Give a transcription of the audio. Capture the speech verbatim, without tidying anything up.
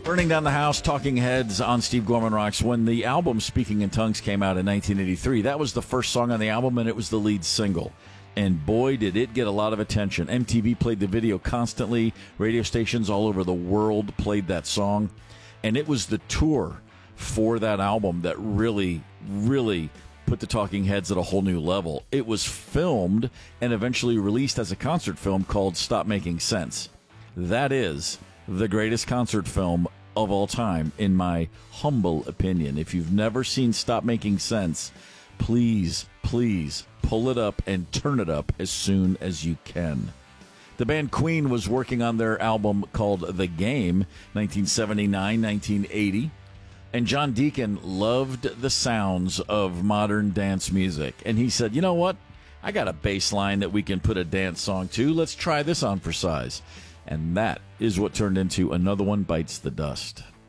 Burning Down the House, Talking Heads on Steve Gorman Rocks. When the album Speaking in Tongues came out in nineteen eighty-three, that was the first song on the album, and it was the lead single. And boy, did it get a lot of attention. M T V played the video constantly. Radio stations all over the world played that song. And it was the tour for that album that really, really put the Talking Heads at a whole new level. It was filmed and eventually released as a concert film called Stop Making Sense. That is the greatest concert film of all time, in my humble opinion. If you've never seen Stop Making Sense, please, please pull it up and turn it up as soon as you can. The band Queen was working on their album called The Game, nineteen seventy-nine, nineteen eighty, and John Deacon loved the sounds of modern dance music. And he said, you know what? I got a bass line that we can put a dance song to. Let's try this on for size. And that is what turned into Another One Bites the Dust.